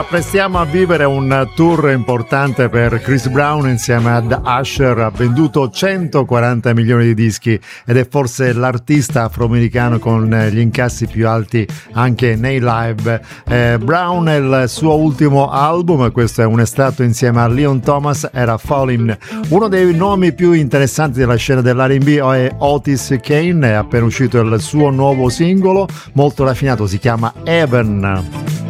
Apprestiamo a vivere un tour importante per Chris Brown insieme ad Usher. Ha venduto 140 milioni di dischi ed è forse l'artista afroamericano con gli incassi più alti anche nei live. Brown è il suo ultimo album, questo è un estratto insieme a Leon Thomas, era Fallin'. Uno dei nomi più interessanti della scena dell'R&B è Otis Kane, è appena uscito il suo nuovo singolo molto raffinato, si chiama Heaven.